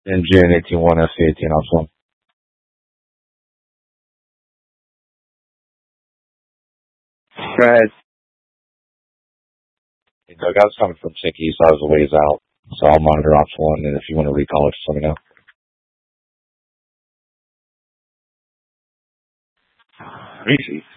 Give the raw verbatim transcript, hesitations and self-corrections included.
N G N eighteen one, S C eighteen off one. Go ahead. Hey, Doug, I was coming from Chicky, so I was a ways out. So I'll monitor ops one, and if you want to recall it, just let me know. Easy.